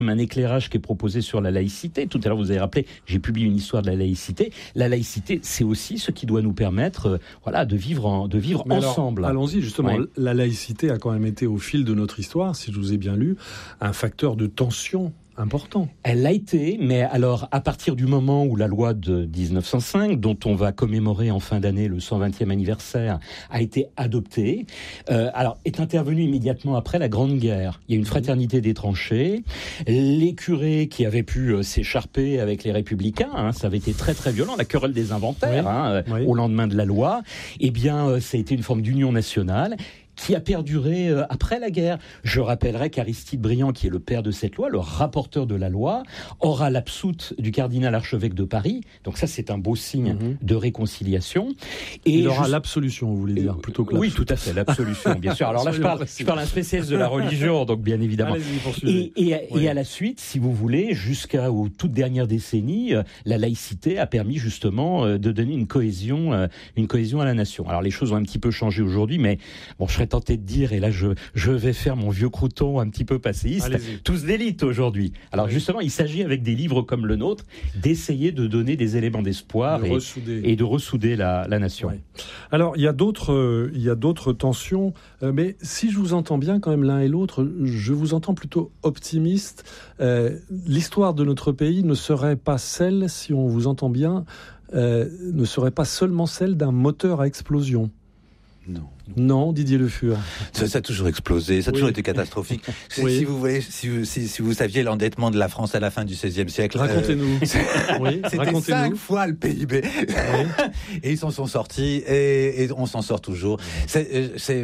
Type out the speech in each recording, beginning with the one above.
un éclairage qui est proposé sur la laïcité. Tout à l'heure, vous avez rappelé, j'ai publié une histoire de la laïcité. La laïcité, c'est aussi ce qui doit nous permettre de vivre ensemble. Alors, allons-y, justement. Ouais. La laïcité a quand même été, au fil de notre histoire, si je vous ai bien lu, un facteur de tension important. Elle l'a été, mais alors à partir du moment où la loi de 1905, dont on va commémorer en fin d'année le 120e anniversaire, a été adoptée, est intervenue immédiatement après la Grande Guerre. Il y a une fraternité des tranchées, les curés qui avaient pu s'écharper avec les républicains, ça avait été très très violent, la querelle des inventaires, au lendemain de la loi, ça a été une forme d'union nationale qui a perduré après la guerre. Je rappellerai qu'Aristide Briand, qui est le père de cette loi, le rapporteur de la loi, aura l'absoute du cardinal archevêque de Paris. Donc ça, c'est un beau signe de réconciliation. Et il aura l'absolution, vous voulez dire, plutôt que l'absolution. Oui, tout à fait, l'absolution, bien sûr. Alors là, je parle un spécialiste de la religion, donc bien évidemment. Et à la suite, si vous voulez, jusqu'aux toutes dernières décennies, la laïcité a permis justement de donner une cohésion à la nation. Alors les choses ont un petit peu changé aujourd'hui, mais bon, je serais tenté de dire, et là je vais faire mon vieux crouton un petit peu passéiste, tous d'élite aujourd'hui. Alors justement, il s'agit avec des livres comme le nôtre d'essayer de donner des éléments d'espoir et de ressouder la nation. Ouais. Alors il y a d'autres tensions, mais si je vous entends bien quand même l'un et l'autre, je vous entends plutôt optimiste. L'histoire de notre pays ne serait pas celle, si on vous entend bien, ne serait pas seulement celle d'un moteur à explosion. Non, Didier Le Fur. Ça a toujours explosé, ça a toujours été catastrophique. Si vous voulez, si vous saviez l'endettement de la France à la fin du XVIe siècle. Racontez-nous. C'était 5 fois le PIB. Et ils s'en sont sortis, et on s'en sort toujours. C'est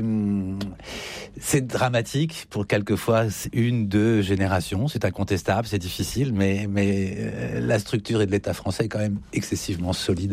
dramatique pour quelquefois 1-2 générations. C'est incontestable, c'est difficile, mais la structure de l'État français est quand même excessivement solide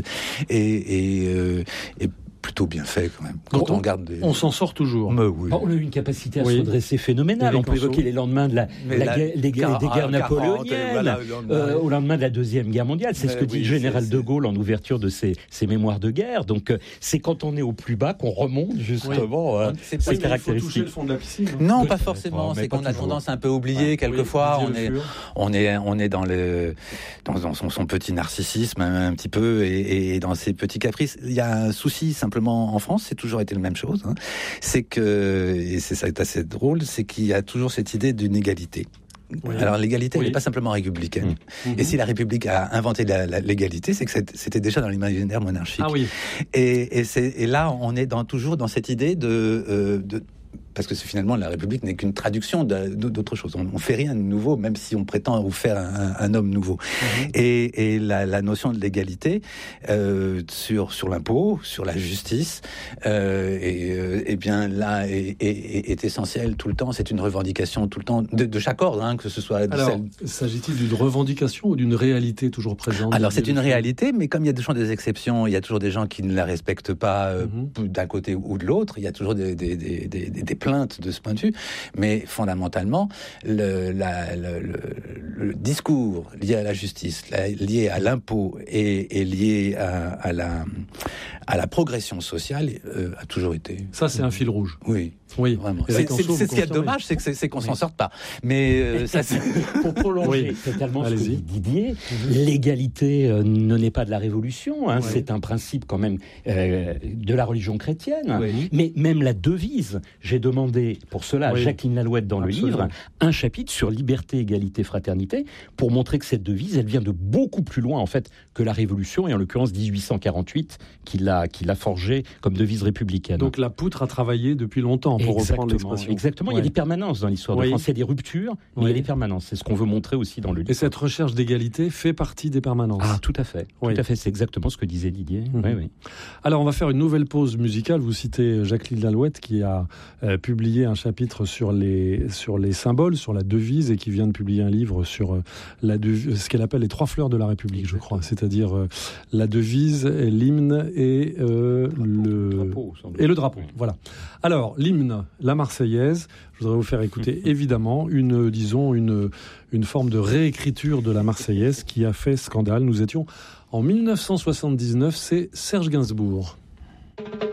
et plutôt bien fait quand même. Quand on regarde on s'en sort toujours. Oui. On a eu une capacité à se redresser phénoménale. On peut évoquer les lendemains de des guerres napoléoniennes, au lendemain de la Deuxième Guerre mondiale. C'est ce que dit le général de Gaulle en ouverture de ses mémoires de guerre. Donc c'est quand on est au plus bas qu'on remonte justement ces caractéristiques. Il faut toucher le fond de la piscine. Non, pas forcément. C'est qu'on a tendance à un peu oublier quelquefois. On est dans son petit narcissisme un petit peu et dans ses petits caprices. Il y a un souci simplement en France, c'est toujours été la même chose. C'est que, et c'est ça qui est assez drôle, c'est qu'il y a toujours cette idée d'une égalité. Alors l'égalité, elle n'est pas simplement républicaine. Et si la République a inventé l'égalité, c'est que c'était déjà dans l'imaginaire monarchique. Et là, on est toujours dans cette idée parce que finalement, la République n'est qu'une traduction d'autre chose. On fait rien de nouveau, même si on prétend vous faire un homme nouveau. Et la notion de l'égalité sur l'impôt, sur la justice, et bien là est essentielle tout le temps. C'est une revendication tout le temps de chaque ordre, que ce soit. Alors, s'agit-il d'une revendication ou d'une réalité toujours présente? Alors c'est une réalité, mais comme il y a toujours des exceptions, il y a toujours des gens qui ne la respectent pas d'un côté ou de l'autre. Il y a toujours des plaintes de ce point de vue, mais fondamentalement le discours lié à la justice, lié à l'impôt et lié à la progression sociale a toujours été. Ça, c'est un fil rouge. Oui, vraiment. C'est ce qui est dommage, c'est qu'on s'en sorte pas. Mais ça, pour prolonger totalement ce que dit Didier, l'égalité ne naît pas de la Révolution. C'est un principe quand même de la religion chrétienne. Mais même la devise, j'ai demandé pour cela à Jacqueline Lalouette dans le livre un chapitre sur liberté, égalité, fraternité, pour montrer que cette devise, elle vient de beaucoup plus loin en fait que la Révolution, et en l'occurrence 1848 qui l'a forgée comme devise républicaine. Donc la poutre a travaillé depuis longtemps, pour reprendre l'expression. Exactement, il y a des permanences dans l'histoire de France, il y a des ruptures, mais il y a des permanences. C'est ce qu'on veut montrer aussi dans le livre. Et cette recherche d'égalité fait partie des permanences. Ah, tout à fait. Tout à fait, c'est exactement ce que disait Didier. Alors on va faire une nouvelle pause musicale. Vous citez Jacqueline Lalouette qui a publié un chapitre sur les symboles, sur la devise, et qui vient de publier un livre sur ce qu'elle appelle les 3 fleurs de la République, je crois. C'est-à-dire la devise, l'hymne et le drapeau. Voilà. Alors, l'hymne, la Marseillaise, je voudrais vous faire écouter évidemment une forme de réécriture de la Marseillaise qui a fait scandale. Nous étions en 1979, c'est Serge Gainsbourg.